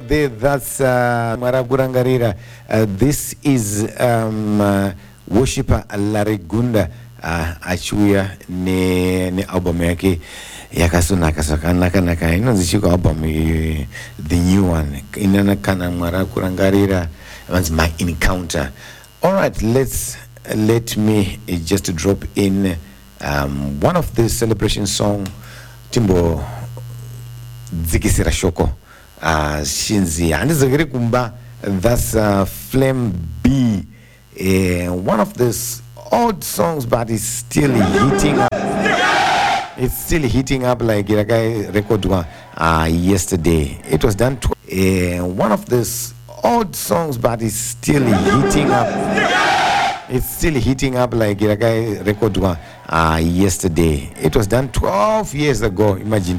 there. That's Maragurangarira. This is worshiper Larigunda achuya ne album yake yakasonaka sakanaka inonzishika album the new one inana kana Maragurangarira. That's my encounter. All right, let me just drop in one of the celebration song Timbo Dzikisira Shoko Shinzi Andizagiri Kumba. That's Flame B, one of these old songs, but it's still hitting up. It's still hitting up like a guy record yesterday. It was done one of these old songs, but it's still hitting up. It's still hitting up like a guy record yesterday. It was done 12 years ago. Imagine.